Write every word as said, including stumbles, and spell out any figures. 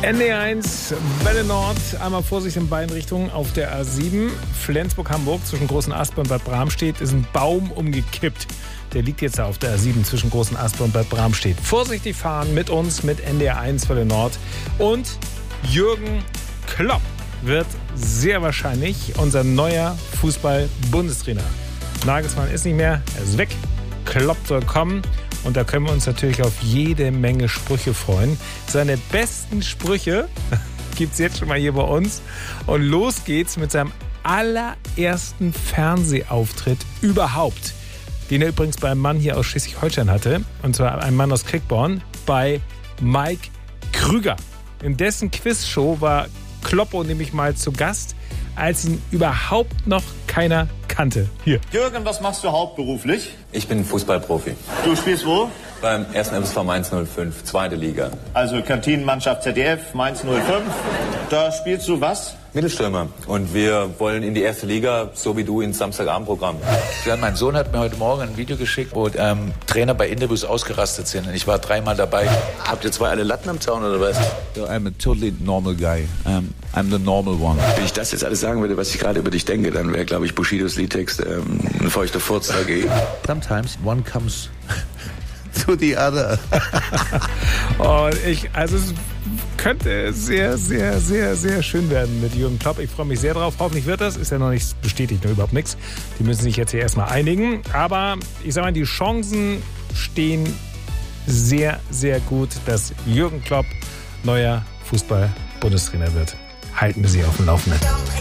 N D eins, Welle Nord, einmal Vorsicht in beiden Richtungen auf der A sieben. Flensburg-Hamburg zwischen Großen Aspe und Bad Bramstedt ist ein Baum umgekippt. Der liegt jetzt da auf der A sieben zwischen Großen Aspe und Bad Bramstedt. Vorsichtig fahren mit uns, mit N D eins, Welle Nord. Und Jürgen Klopp wird sehr wahrscheinlich unser neuer Fußball-Bundestrainer. Nagelsmann ist nicht mehr, er ist weg. Klopp soll kommen. Und da können wir uns natürlich auf jede Menge Sprüche freuen. Seine besten Sprüche gibt es jetzt schon mal hier bei uns. Und los geht's mit seinem allerersten Fernsehauftritt überhaupt. Den er übrigens bei einem Mann hier aus Schleswig-Holstein hatte. Und zwar einem Mann aus Quickborn, bei Mike Krüger. In dessen Quizshow war Kloppo nämlich mal zu Gast, als ihn überhaupt noch keiner kannte. Hier. Jürgen, was machst du hauptberuflich? Ich bin Fußballprofi. Du spielst wo? Beim ersten M S V Mainz null fünf, zweite Liga. Also Kantinenmannschaft Z D F, Mainz null fünf. Da spielst du was? Mittelstürmer. Und wir wollen in die erste Liga, so wie du, ins Samstagabendprogramm. Ja, mein Sohn hat mir heute Morgen ein Video geschickt, wo ähm, Trainer bei Interviews ausgerastet sind. Und ich war dreimal dabei. Habt ihr zwei alle Latten am Zaun oder was? I'm a totally normal guy. Um, I'm the normal one. Wenn ich das jetzt alles sagen würde, was ich gerade über dich denke, dann wäre, glaube ich, Bushidos Liedtext ähm, ein feuchter Furz dagegen. Sometimes one comes to the other. Und ich, also es könnte sehr, sehr, sehr, sehr schön werden mit Jürgen Klopp. Ich freue mich sehr drauf. Hoffentlich wird das. Ist ja noch nicht bestätigt, noch überhaupt nichts. Die müssen sich jetzt hier erstmal einigen. Aber ich sage mal, die Chancen stehen sehr, sehr gut, dass Jürgen Klopp neuer Fußball-Bundestrainer wird. Halten wir Sie auf dem Laufenden.